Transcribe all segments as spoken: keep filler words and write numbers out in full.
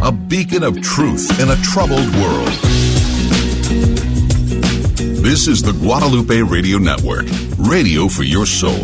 a beacon of truth in a troubled world. This is the Guadalupe Radio Network, radio for your soul.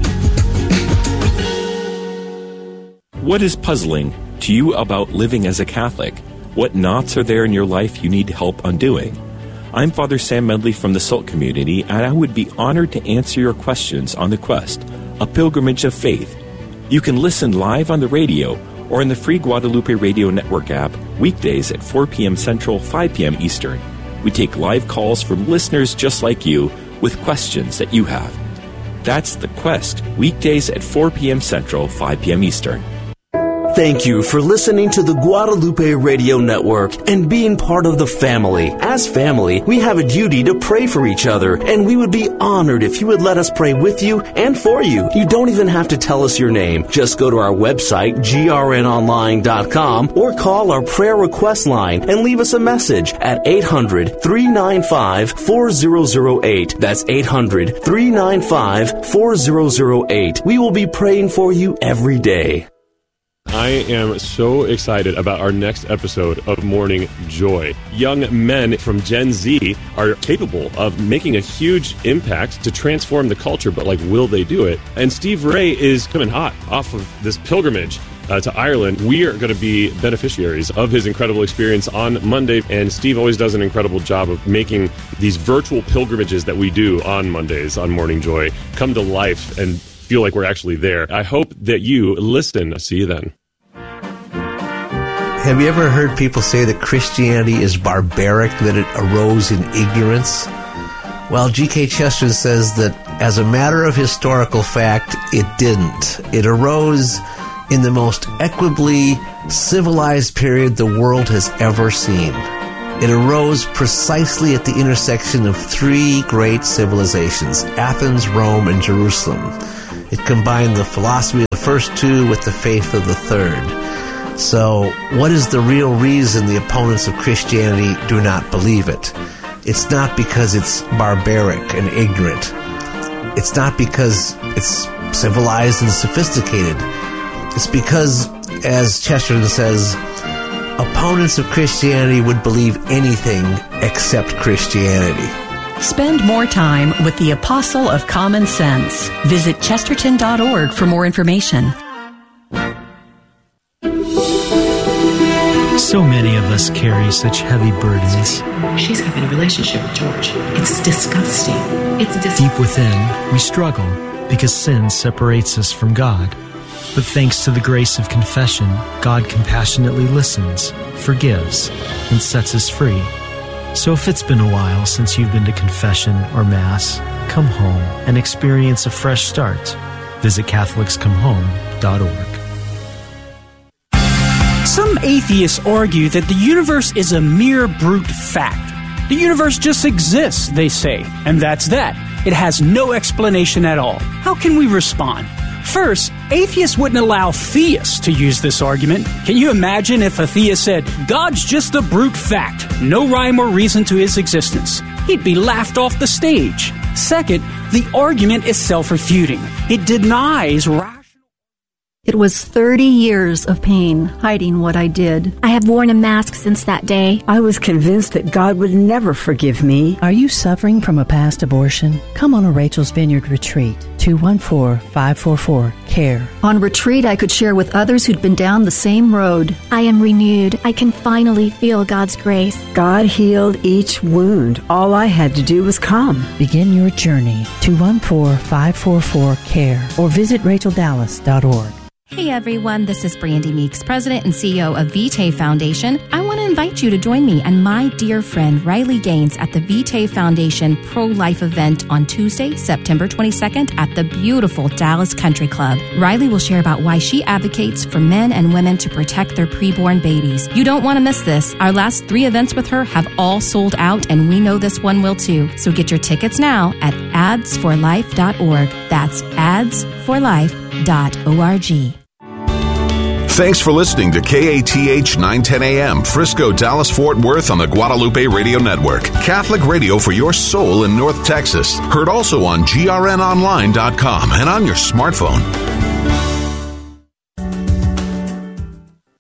What is puzzling to you about living as a Catholic? What knots are there in your life you need help undoing? I'm Father Sam Medley from the Salt Community, and I would be honored to answer your questions on The Quest, a pilgrimage of faith. You can listen live on the radio or in the free Guadalupe Radio Network app weekdays at four p.m. Central, five p.m. Eastern. We take live calls from listeners just like you with questions that you have. That's The Quest, weekdays at four p.m. Central, five p.m. Eastern. Thank you for listening to the Guadalupe Radio Network and being part of the family. As family, we have a duty to pray for each other, and we would be honored if you would let us pray with you and for you. You don't even have to tell us your name. Just go to our website, G R N online dot com, or call our prayer request line and leave us a message at eight hundred, three nine five, four zero zero eight. That's eight hundred, three nine five, four zero zero eight. We will be praying for you every day. I am so excited about our next episode of Morning Joy. Young men from Gen Z are capable of making a huge impact to transform the culture, but like, will they do it? And Steve Ray is coming hot off of this pilgrimage uh, to Ireland. We are going to be beneficiaries of his incredible experience on Monday, and Steve always does an incredible job of making these virtual pilgrimages that we do on Mondays on Morning Joy come to life and feel like we're actually there. I hope that you listen. See you then. Have you ever heard people say that Christianity is barbaric, that it arose in ignorance? Well, G K Chesterton says that as a matter of historical fact, it didn't. It arose in the most equably civilized period the world has ever seen. It arose precisely at the intersection of three great civilizations, Athens, Rome, and Jerusalem. It combined the philosophy of the first two with the faith of the third. So, what is the real reason the opponents of Christianity do not believe it? It's not because it's barbaric and ignorant. It's not because it's civilized and sophisticated. It's because, as Chesterton says, opponents of Christianity would believe anything except Christianity. Spend more time with the Apostle of Common Sense. Visit chesterton dot org for more information. So many of us carry such heavy burdens. She's having a relationship with George. It's disgusting. It's dis- Deep within, we struggle because sin separates us from God. But thanks to the grace of confession, God compassionately listens, forgives, and sets us free. So if it's been a while since you've been to confession or Mass, come home and experience a fresh start. Visit Catholics Come Home dot org. Some atheists argue that the universe is a mere brute fact. The universe just exists, they say, and that's that. It has no explanation at all. How can we respond? First, atheists wouldn't allow theists to use this argument. Can you imagine if a theist said, God's just a brute fact, no rhyme or reason to his existence? He'd be laughed off the stage. Second, the argument is self-refuting. It denies rational. It was thirty years of pain hiding what I did. I have worn a mask since that day. I was convinced that God would never forgive me. Are you suffering from a past abortion? Come on a Rachel's Vineyard retreat. two one four, five four four, C A R E. On retreat, I could share with others who'd been down the same road. I am renewed. I can finally feel God's grace. God healed each wound. All I had to do was come. Begin your journey. two one four, five four four, C A R E or visit rachel dallas dot org. Hey everyone, this is Brandy Meeks, President and C E O of Vitae Foundation. I want to invite you to join me and my dear friend Riley Gaines at the Vitae Foundation Pro-Life event on Tuesday, September twenty-second at the beautiful Dallas Country Club. Riley will share about why she advocates for men and women to protect their preborn babies. You don't want to miss this. Our last three events with her have all sold out, and we know this one will too. So get your tickets now at ads for life dot org. That's ads for life dot org. Thanks for listening to K A T H nine ten A M, Frisco, Dallas, Fort Worth on the Guadalupe Radio Network. Catholic radio for your soul in North Texas. Heard also on G R N online dot com and on your smartphone.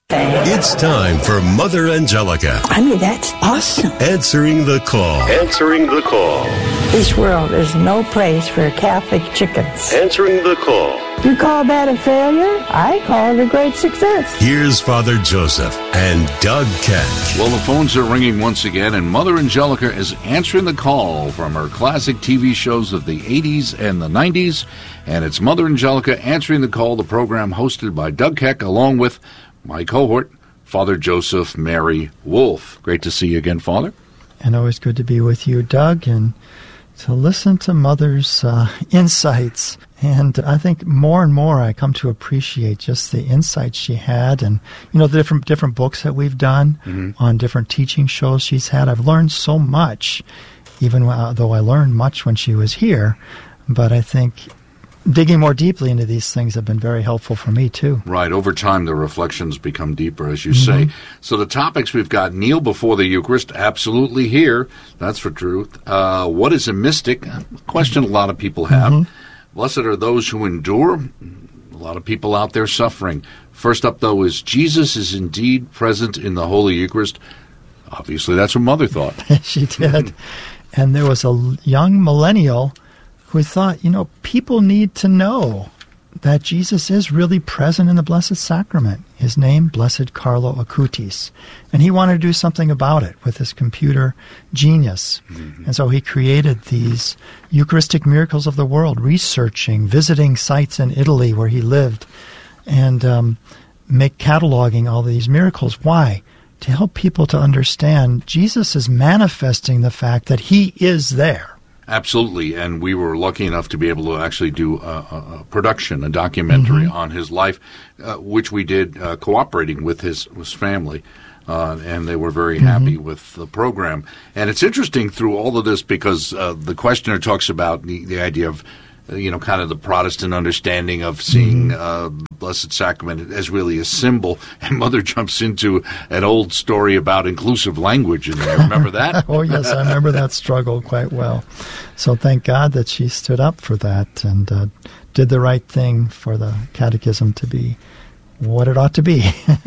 It's time for Mother Angelica. I mean, that's awesome. Answering the call. Answering the call. This world is no place for Catholic chickens. Answering the call. You call that a failure? I call it a great success. Here's Father Joseph and Doug Keck. Well, the phones are ringing once again, and Mother Angelica is answering the call from her classic T V shows of the eighties and the nineties. And it's Mother Angelica answering the call, the program hosted by Doug Keck, along with my cohort, Father Joseph Mary Wolf. Great to see you again, Father. And always good to be with you, Doug, and to listen to Mother's uh, insights. And I think more and more I come to appreciate just the insights she had, and you know the different different books that we've done mm-hmm. on different teaching shows she's had. I've learned so much, even though I learned much when she was here. But I think digging more deeply into these things have been very helpful for me, too. Right. Over time, the reflections become deeper, as you mm-hmm. say. So the topics we've got: kneel before the Eucharist, absolutely here. That's for truth. Uh, what is a mystic? A question a lot of people have. Mm-hmm. Blessed are those who endure. A lot of people out there suffering. First up, though, is Jesus is indeed present in the Holy Eucharist. Obviously, that's what Mother thought. She did. And there was a young millennial who thought, you know, people need to know that Jesus is really present in the Blessed Sacrament. His name, Blessed Carlo Acutis. And he wanted to do something about it with his computer genius. Mm-hmm. And so he created these Eucharistic miracles of the world, researching, visiting sites in Italy where he lived, and um, make cataloging all these miracles. Why? To help people to understand Jesus is manifesting the fact that he is there. Absolutely, and we were lucky enough to be able to actually do a, a production, a documentary mm-hmm. on his life, uh, which we did uh, cooperating with his, his family, uh, and they were very mm-hmm. happy with the program. And it's interesting through all of this because uh, the questioner talks about the, the idea of, uh, you know, kind of the Protestant understanding of seeing uh, the Blessed Sacrament as really a symbol, and Mother jumps into an old story about inclusive language in there. Remember that? Oh, yes, I remember that struggle quite well. So thank God that she stood up for that and uh, did the right thing for the catechism to be what it ought to be.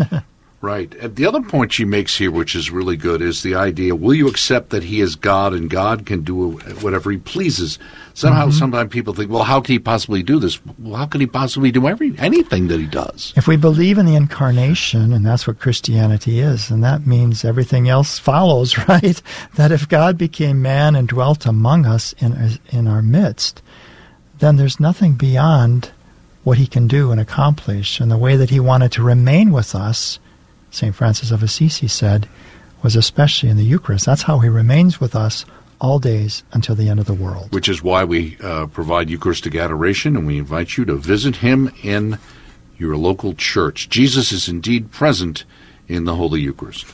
Right. And the other point she makes here, which is really good, is the idea, will you accept that he is God and God can do whatever he pleases? Somehow, mm-hmm. sometimes people think, well, how can he possibly do this? Well, how can he possibly do every anything that he does? If we believe in the incarnation, and that's what Christianity is, and that means everything else follows, right? That if God became man and dwelt among us in, in our midst, then there's nothing beyond what he can do and accomplish. And the way that he wanted to remain with us, Saint Francis of Assisi said, was especially in the Eucharist. That's how he remains with us all days until the end of the world. Which is why we uh, provide Eucharistic adoration, and we invite you to visit him in your local church. Jesus is indeed present in the Holy Eucharist.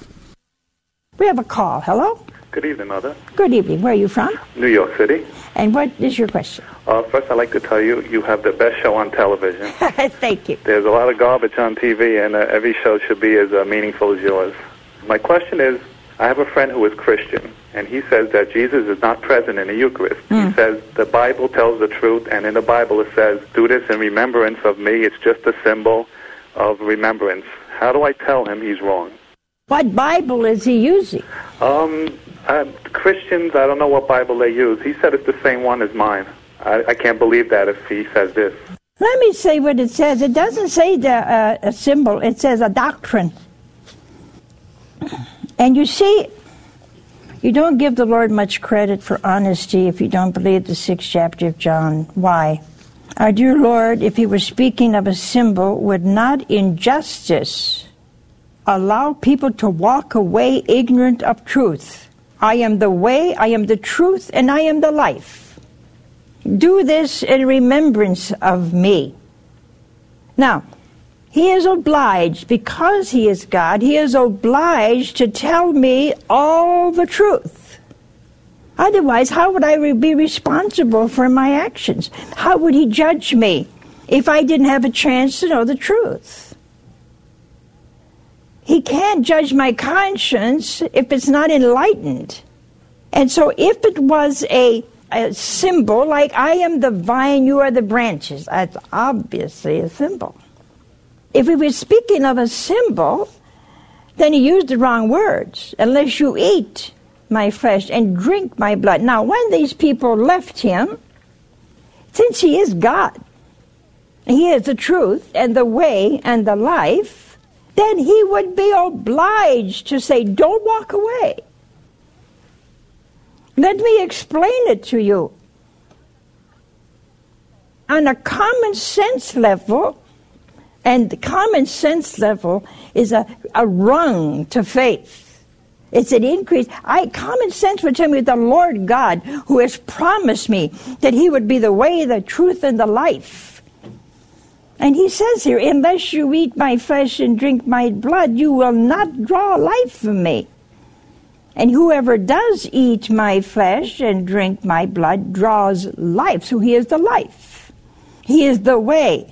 We have a call. Hello? Good evening, Mother. Good evening. Where are you from? New York City. And what is your question? Uh, first, I'd like to tell you, you have the best show on television. Thank you. There's a lot of garbage on T V, and uh, every show should be as uh, meaningful as yours. My question is, I have a friend who is Christian, and he says that Jesus is not present in the Eucharist. Mm. He says the Bible tells the truth, and in the Bible it says, do this in remembrance of me. It's just a symbol of remembrance. How do I tell him he's wrong? What Bible is he using? Um, uh, Christians, I don't know what Bible they use. He said it's the same one as mine. I, I can't believe that if he says this. Let me say what it says. It doesn't say the, uh, a symbol. It says a doctrine. And you see, you don't give the Lord much credit for honesty if you don't believe the sixth chapter of John. Why? Our dear Lord, if he were speaking of a symbol, would not in justice allow people to walk away ignorant of truth. I am the way, I am the truth, and I am the life. Do this in remembrance of me. Now, he is obliged, because he is God, he is obliged to tell me all the truth. Otherwise, how would I be responsible for my actions? How would he judge me if I didn't have a chance to know the truth? He can't judge my conscience if it's not enlightened. And so if it was a, a symbol, like I am the vine, you are the branches, that's obviously a symbol. If we were speaking of a symbol, Then he used the wrong words. Unless you eat my flesh and drink my blood. Now, when these people left him, since he is God, he is the truth and the way and the life, then he would be obliged to say, don't walk away. Let me explain it to you. On a common sense level, and the common sense level is a, a rung to faith. It's an increase. I common sense would tell me the Lord God, who has promised me that he would be the way, the truth, and the life. And he says here, unless you eat my flesh and drink my blood, you will not draw life from me. And whoever does eat my flesh and drink my blood draws life. So he is the life. He is the way.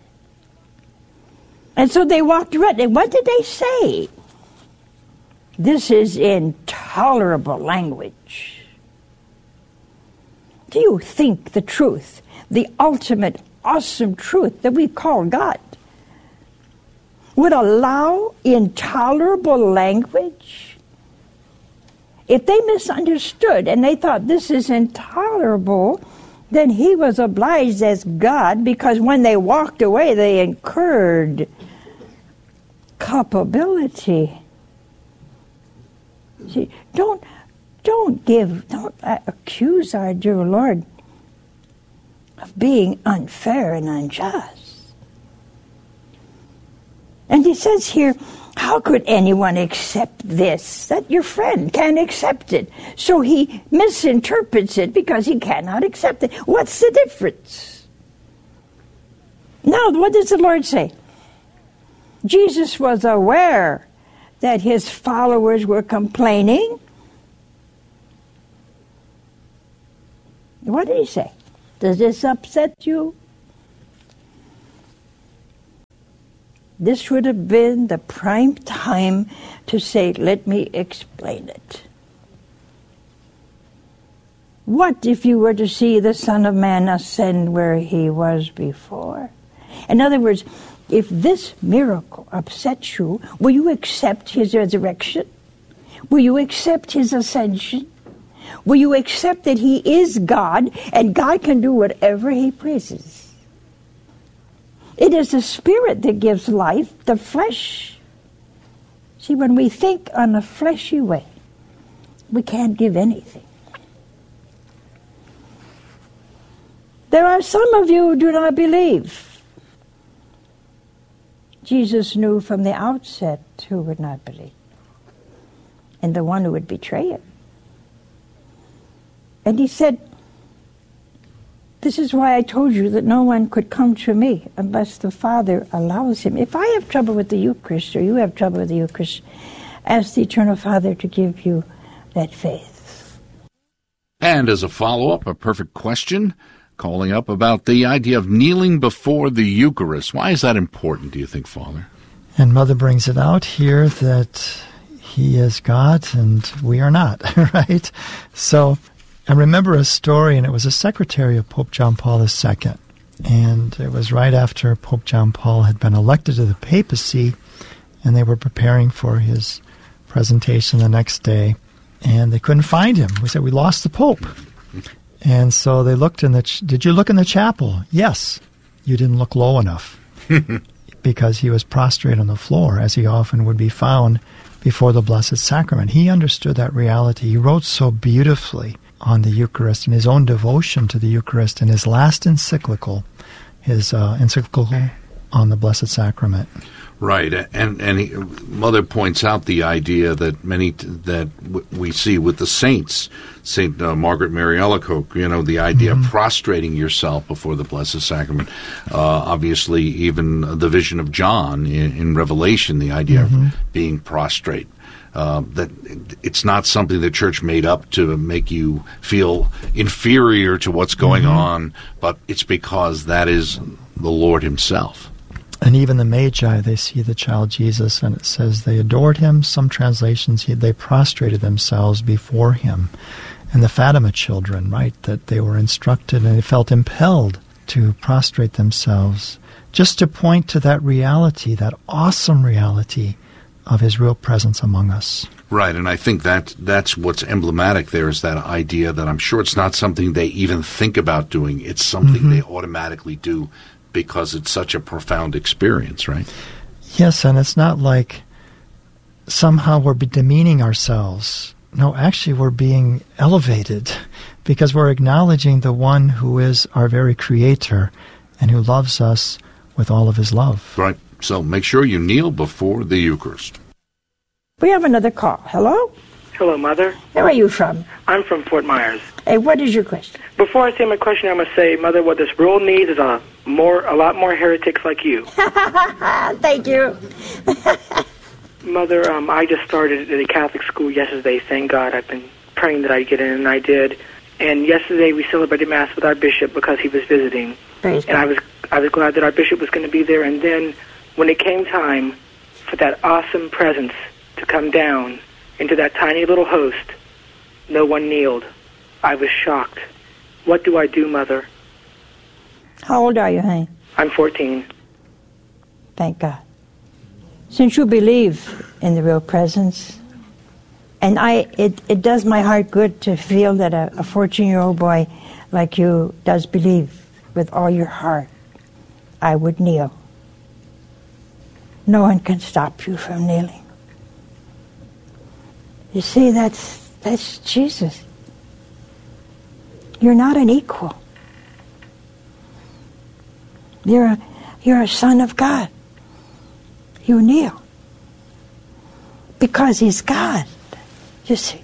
And so they walked around. And what did they say? This is intolerable language. Do you think the truth, the ultimate awesome truth that we call God, would allow intolerable language? If they misunderstood and they thought this is intolerable, then he was obliged as God, because when they walked away, they incurred culpability. See, don't, don't give, don't accuse our dear Lord of being unfair and unjust. And he says here, how could anyone accept this? That your friend can't accept it. So he misinterprets it because he cannot accept it. What's the difference? Now, what does the Lord say? Jesus was aware that his followers were complaining. What did he say? Does this upset you? This would have been the prime time to say, let me explain it. What if you were to see the Son of Man ascend where he was before? In other words, if this miracle upsets you, will you accept his resurrection? Will you accept his ascension? Will you accept that he is God and God can do whatever he pleases? It is the Spirit that gives life, the flesh. See, when we think on a fleshy way, we can't give anything. There are some of you who do not believe. Jesus knew from the outset who would not believe, and the one who would betray him. And he said, this is why I told you that no one could come to me unless the Father allows him. If I have trouble with the Eucharist, or you have trouble with the Eucharist, ask the Eternal Father to give you that faith. And as a follow-up, a perfect question, calling up about the idea of kneeling before the Eucharist. Why is that important, do you think, Father? And Mother brings it out here that he is God and we are not, right? So I remember a story, and it was a secretary of Pope John Paul the Second. And it was right after Pope John Paul had been elected to the papacy, and they were preparing for his presentation the next day, and they couldn't find him. We said, we lost the Pope. And so they looked in the, ch- did you look in the chapel? Yes. You didn't look low enough. Because he was prostrate on the floor, as he often would be found before the Blessed Sacrament. He understood that reality. He wrote so beautifully on the Eucharist and his own devotion to the Eucharist in his last encyclical, his uh, encyclical on the Blessed Sacrament. Right, and and he, Mother points out the idea that many t- that w- we see with the saints, Saint uh, Margaret Mary Alacoque, you know, the idea mm-hmm. of prostrating yourself before the Blessed Sacrament. Uh, obviously, even the vision of John in, in Revelation, the idea mm-hmm. of being prostrate. Uh, that it's not something the Church made up to make you feel inferior to what's going mm-hmm. on, but it's because that is the Lord himself. And even the Magi, they see the child Jesus, and it says they adored him. Some translations, they prostrated themselves before him. And the Fatima children, right, that they were instructed and they felt impelled to prostrate themselves, just to point to that reality, that awesome reality of his real presence among us. Right, and I think that that's what's emblematic there is that idea that I'm sure it's not something they even think about doing. It's something mm-hmm. they automatically do because it's such a profound experience, right? Yes, and it's not like somehow we're demeaning ourselves. No, actually we're being elevated because we're acknowledging the one who is our very creator and who loves us with all of his love. Right, so make sure you kneel before the Eucharist. We have another call. Hello? Hello, Mother. Where are you from? I'm from Fort Myers. Hey, what is your question? Before I say my question, I must say, Mother, what this world needs is a more, a lot more heretics like you. Thank you. Mother, um, I just started at a Catholic school yesterday. Thank God. I've been praying that I'd get in, and I did. And yesterday we celebrated Mass with our bishop because he was visiting. Praise and God. I was, I was glad that our bishop was going to be there. And then when it came time for that awesome presence to come down into that tiny little host, no one kneeled. I was shocked. What do I do, Mother? How old are you, honey? I'm fourteen. Thank God. Since you believe in the real presence, and I, it, it does my heart good to feel that a, a fourteen-year-old boy like you does believe with all your heart, I would kneel. No one can stop you from kneeling. You see, that's that's Jesus. You're not an equal. You're a, you're a son of God. You kneel because he's God. You see,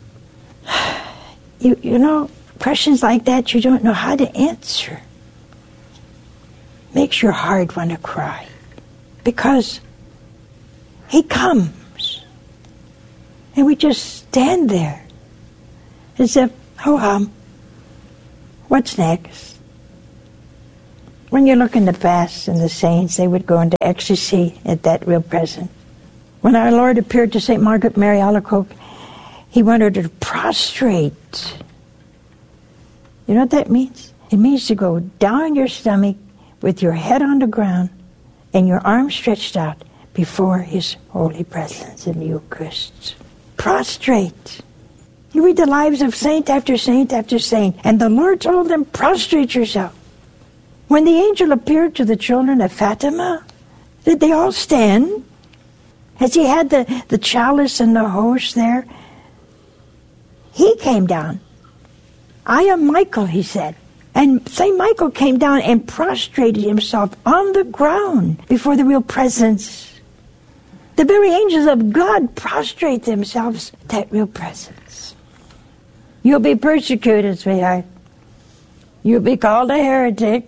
you you know, questions like that you don't know how to answer. Makes your heart want to cry because he comes. And we just stand there as if, oh, um, what's next? When you look in the past and the saints, they would go into ecstasy at that real presence. When our Lord appeared to Saint Margaret Mary Alacoque, he wanted her to prostrate. You know what that means? It means to go down on your stomach with your head on the ground and your arms stretched out before his holy presence in the Eucharist. Prostrate. You read the lives of saint after saint after saint, and the Lord told them, prostrate yourself. When the angel appeared to the children of Fatima, did they all stand? As he had the, the chalice and the host there, he came down. I am Michael, he said. And Saint Michael came down and prostrated himself on the ground before the real presence. The very angels of God prostrate themselves at that real presence. You'll be persecuted, sweetheart. You'll be called a heretic.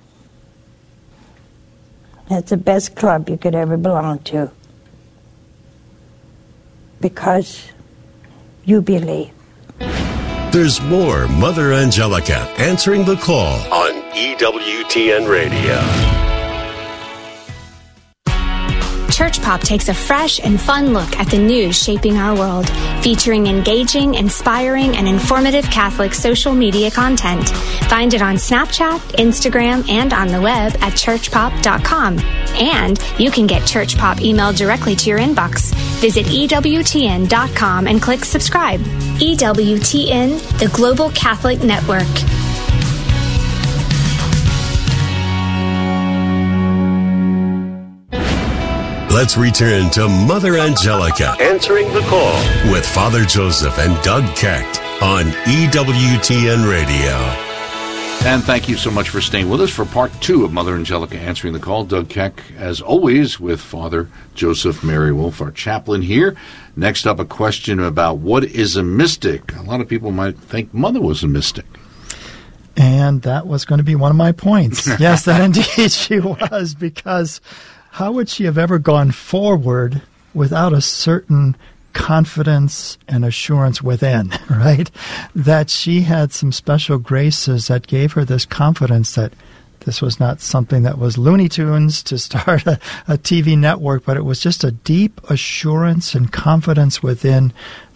That's the best club you could ever belong to. Because you believe. There's more Mother Angelica answering the call on E W T N Radio. Church Pop takes a fresh and fun look at the news shaping our world, featuring engaging, inspiring, and informative Catholic social media content. Find it on Snapchat, Instagram, and on the web at church pop dot com. And you can get Church Pop emailed directly to your inbox. Visit E W T N dot com and click subscribe. E W T N, the Global Catholic Network. Let's return to Mother Angelica answering the call with Father Joseph and Doug Keck on E W T N Radio. And thank you so much for staying with us for part two of Mother Angelica Answering the Call. Doug Keck, as always, with Father Joseph Mary Wolf, our chaplain here. Next up, a question about what is a mystic. A lot of people might think Mother was a mystic. And that was going to be one of my points. Yes, that indeed she was, because how would she have ever gone forward without a certain confidence and assurance within, right? That she had some special graces that gave her this confidence that this was not something that was Looney Tunes to start a, a T V network, but it was just a deep assurance and confidence within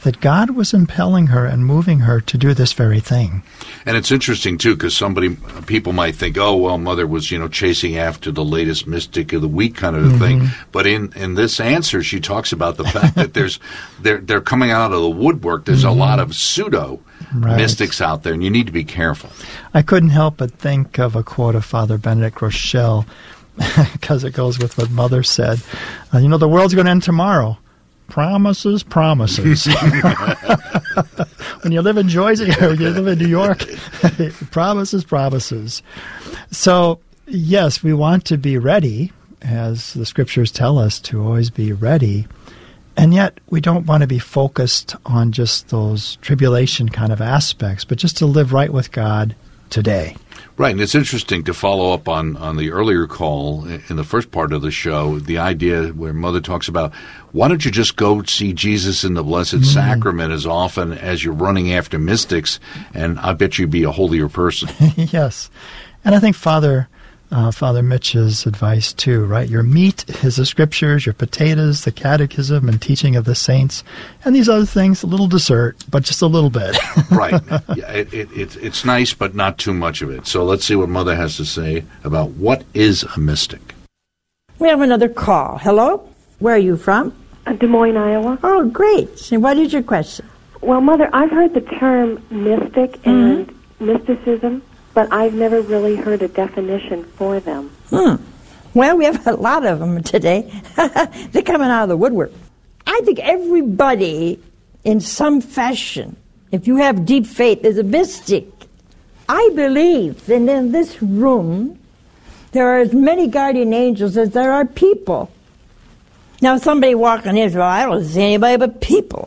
that God was impelling her and moving her to do this very thing. And it's interesting, too, because somebody, people might think, oh, well, Mother was, you know, chasing after the latest mystic of the week kind of a mm-hmm. thing. But in, in this answer, she talks about the fact that there's they're, they're coming out of the woodwork. There's mm-hmm. a lot of pseudo right. mystics out there, and you need to be careful. I couldn't help but think of a quote of Father Benedict Rochelle, because it goes with what Mother said. Uh, you know, the world's going to end tomorrow. Promises, promises. When you live in Jersey or you live in New York, promises, promises. So, yes, we want to be ready, as the Scriptures tell us to always be ready, and yet we don't want to be focused on just those tribulation kind of aspects, but just to live right with God today. Right, and it's interesting to follow up on, on the earlier call in the first part of the show, the idea where Mother talks about, why don't you just go see Jesus in the Blessed mm. Sacrament as often as you're running after mystics, and I bet you'd be a holier person. Yes, and I think Father uh, Father Mitch's advice too, right? Your meat is the Scriptures, your potatoes, the Catechism and teaching of the saints, and these other things, a little dessert, but just a little bit. Right. Yeah, it, it, it, it's nice, but not too much of it. So let's see what Mother has to say about what is a mystic. We have another call. Hello? Where are you from? Uh, Des Moines, Iowa. Oh, great. And what is your question? Well, Mother, I've heard the term mystic mm-hmm. and mysticism, but I've never really heard a definition for them. Hmm. Well, we have a lot of them today. They're coming out of the woodwork. I think everybody, in some fashion, if you have deep faith, is a mystic. I believe that in this room, there are as many guardian angels as there are people. Now, somebody walking in, well, I don't see anybody but people.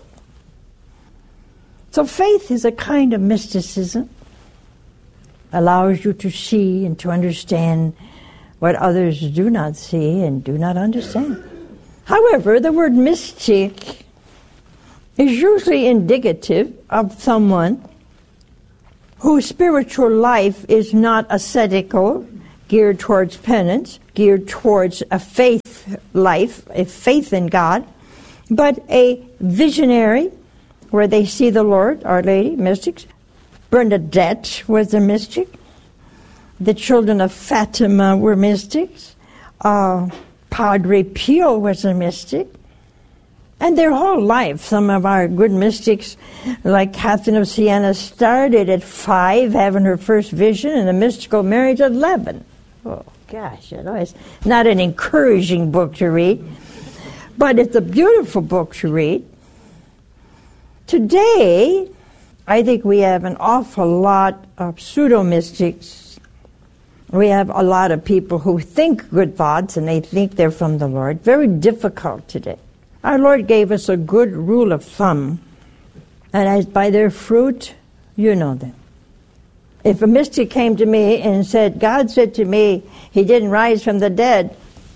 So faith is a kind of mysticism. Allows you to see and to understand what others do not see and do not understand. However, the word mystic is usually indicative of someone whose spiritual life is not ascetical, geared towards penance, geared towards a faith life, a faith in God, but a visionary where they see the Lord, Our Lady, mystics. Bernadette was a mystic. The children of Fatima were mystics. Uh, Padre Pio was a mystic. And their whole life, some of our good mystics, like Catherine of Siena, started at five, having her first vision, and the mystical marriage at eleven. Oh, gosh, you know, it's not an encouraging book to read, but it's a beautiful book to read. Today, I think we have an awful lot of pseudo-mystics. We have a lot of people who think good thoughts and they think they're from the Lord. Very difficult today. Our Lord gave us a good rule of thumb, and as by their fruit, you know them. If a mystic came to me and said, God said to me, he didn't rise from the dead,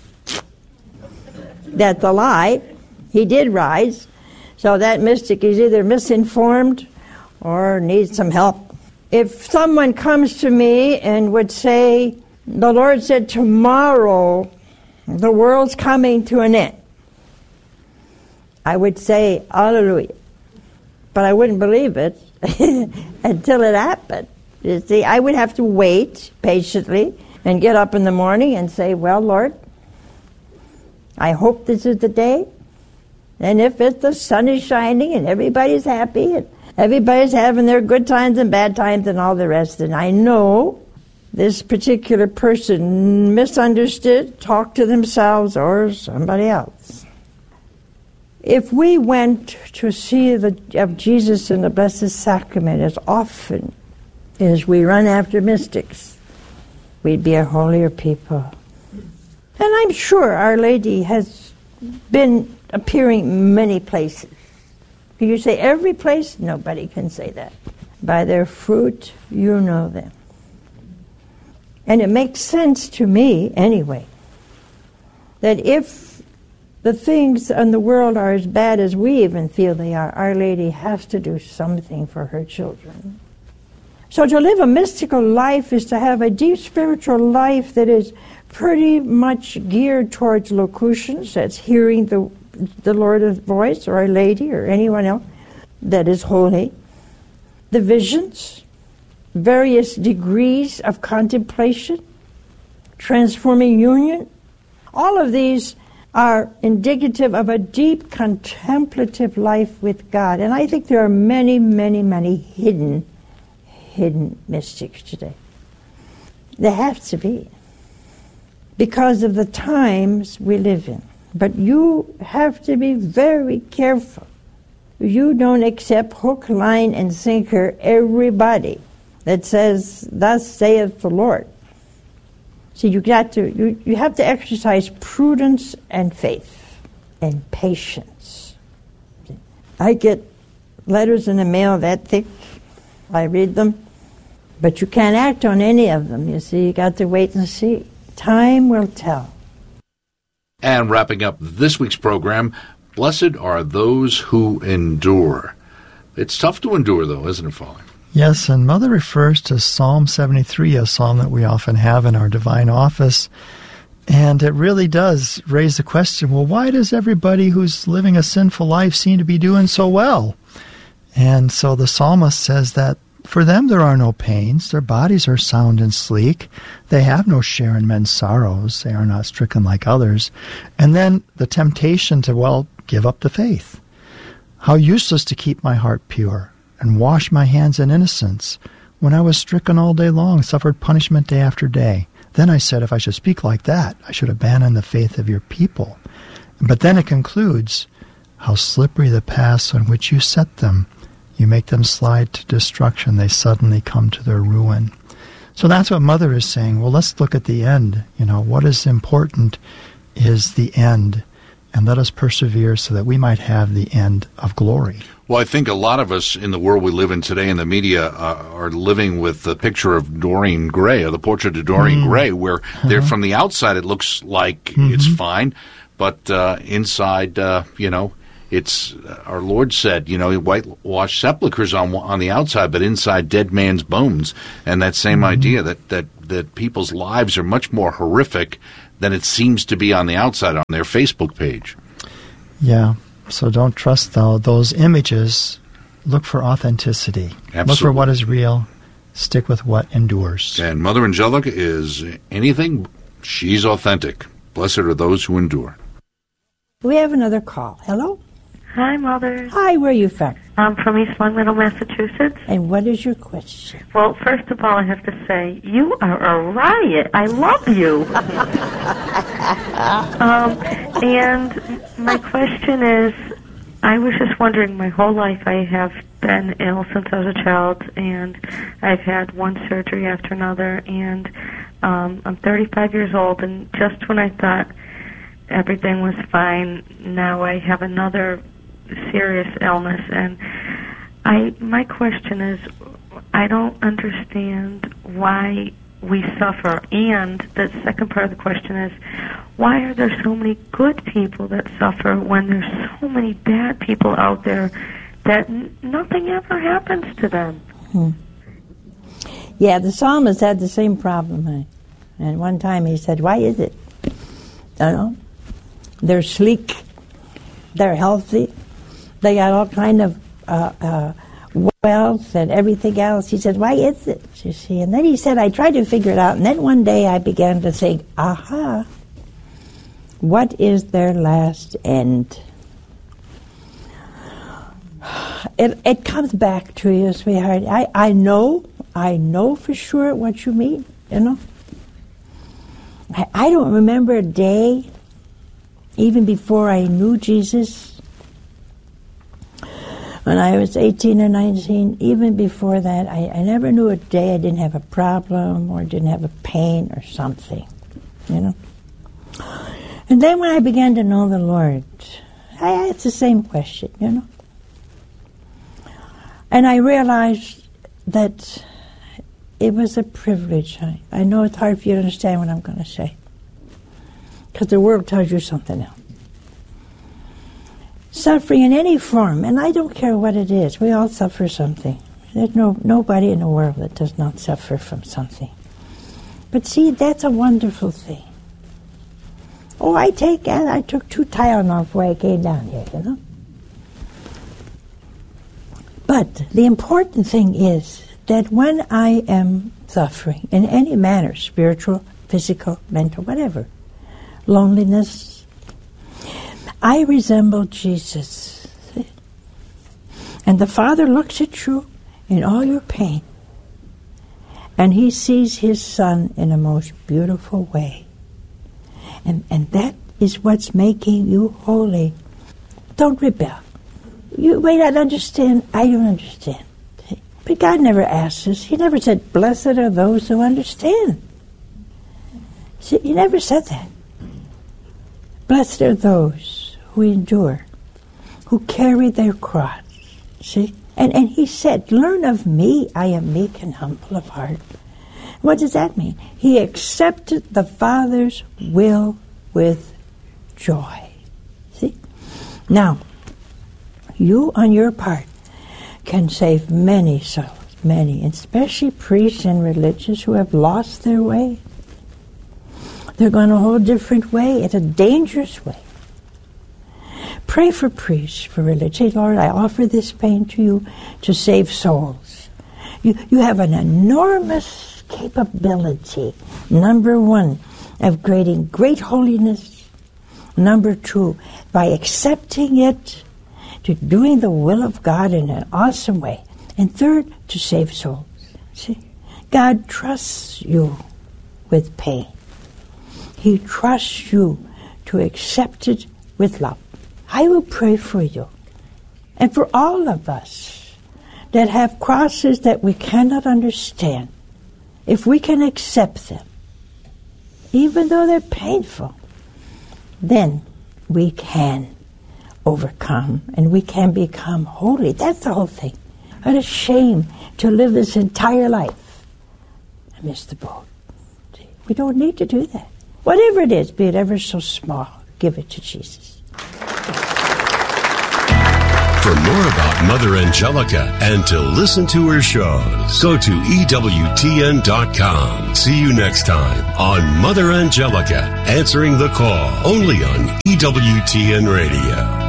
that's a lie. He did rise. So that mystic is either misinformed or needs some help. If someone comes to me and would say, the Lord said tomorrow the world's coming to an end, I would say, hallelujah. But I wouldn't believe it until it happened. You see, I would have to wait patiently and get up in the morning and say, well, Lord, I hope this is the day. And if it's the sun is shining and everybody's happy and everybody's having their good times and bad times and all the rest, and I know this particular person misunderstood, talked to themselves or somebody else. If we went to see the, of Jesus in the Blessed Sacrament as often as we run after mystics, we'd be a holier people. And I'm sure Our Lady has been appearing many places. Can you say every place? Nobody can say that. By their fruit, you know them. And it makes sense to me, anyway, that if the things in the world are as bad as we even feel they are, Our Lady has to do something for her children. So to live a mystical life is to have a deep spiritual life that is pretty much geared towards locutions, that's hearing the the Lord's voice or Our Lady or anyone else. that is holy, the visions, various degrees of contemplation, transforming union. All of these are indicative of a deep contemplative life with God. And I think there are many, many, many hidden, hidden mystics today. There have to be, because of the times we live in. But you have to be very careful. You don't accept hook, line, and sinker everybody that says, "Thus saith the Lord." See, you got to you, you have to exercise prudence and faith and patience. I get letters in the mail that thick. I read them, but you can't act on any of them. You see, you got to wait and see. Time will tell. And wrapping up this week's program, blessed are those who endure. It's tough to endure, though, isn't it, Father? Yes, and Mother refers to Psalm seventy-three, a psalm that we often have in our divine office. And it really does raise the question, well, why does everybody who's living a sinful life seem to be doing so well? And so the psalmist says that for them there are no pains, their bodies are sound and sleek, they have no share in men's sorrows, they are not stricken like others. And then the temptation to, well, give up the faith. How useless to keep my heart pure and wash my hands in innocence, when I was stricken all day long, suffered punishment day after day. Then I said, if I should speak like that, I should abandon the faith of your people. But then it concludes, how slippery the paths on which you set them. You make them slide to destruction. They suddenly come to their ruin. So that's what Mother is saying. Well, let's look at the end. You know, what is important is the end. And let us persevere so that we might have the end of glory. Well, I think a lot of us in the world we live in today in the media uh, are living with the picture of Doreen Gray, or the portrait of Doreen mm. Gray, where uh-huh. they're, from the outside it looks like mm-hmm. it's fine, but uh, inside, uh, you know, it's, uh, our Lord said, you know, whitewashed sepulchres on on the outside, but inside dead man's bones. And that same mm-hmm. idea that, that, that people's lives are much more horrific than it seems to be on the outside on their Facebook page. Yeah. So don't trust though those images. Look for authenticity. Absolutely. Look for what is real. Stick with what endures. And Mother Angelica is anything, she's authentic. Blessed are those who endure. We have another call. Hello? Hi, Mother. Hi, where are you from? I'm from East Longmeadow, Massachusetts. And what is your question? Well, first of all, I have to say, you are a riot. I love you. um, and my question is, I was just wondering, my whole life I have been ill since I was a child, and I've had one surgery after another, and um, I'm thirty-five years old, and just when I thought everything was fine, now I have another serious illness, and I my question is, I don't understand why we suffer, and the second part of the question is, why are there so many good people that suffer when there's so many bad people out there that n- nothing ever happens to them? Hmm. Yeah, the psalmist had the same problem, eh? And one time he said, why is it? I don't know. They're sleek, they're healthy, they got all kind of uh, uh, wealth and everything else. He said, why is it, you see? And then he said, I tried to figure it out, and then one day I began to think, aha, what is their last end? It, it comes back to you, sweetheart. I, I know, I know for sure what you mean, you know. I, I don't remember a day, even before I knew Jesus, when I was eighteen or nineteen, even before that, I, I never knew a day I didn't have a problem or didn't have a pain or something, you know. And then when I began to know the Lord, I asked the same question, you know. And I realized that it was a privilege. I, I know it's hard for you to understand what I'm going to say, because the world tells you something else. Suffering in any form, and I don't care what it is, we all suffer something. There's no nobody in the world that does not suffer from something. But see, that's a wonderful thing. Oh, I take and I took two Tylenol before I came down here, you know. But the important thing is that when I am suffering in any manner, spiritual, physical, mental, whatever, loneliness, I resemble Jesus. And the Father looks at you in all your pain, and He sees His Son in a most beautiful way. And, and that is what's making you holy. Don't rebel. You may not understand. I don't understand. But God never asked us. He never said, blessed are those who understand. See, He never said that. Blessed are those who endure, who carry their cross. See? And, and He said, learn of me, I am meek and humble of heart. What does that mean? He accepted the Father's will with joy. See? Now, you on your part can save many souls, many, especially priests and religious who have lost their way. They're going a whole different way. It's a dangerous way. Pray for priests, for religion. Say, Lord, I offer this pain to you to save souls. You, you have an enormous capability, number one, of creating great holiness. Number two, by accepting it, to doing the will of God in an awesome way. And third, to save souls. See, God trusts you with pain. He trusts you to accept it with love. I will pray for you. And for all of us that have crosses that we cannot understand, if we can accept them, even though they're painful, then we can overcome and we can become holy. That's the whole thing. What a shame to live this entire life and miss the boat. See, we don't need to do that. Whatever it is, be it ever so small, give it to Jesus. For more about Mother Angelica and to listen to her shows, go to E W T N dot com. See you next time on Mother Angelica, Answering the Call, only on E W T N Radio.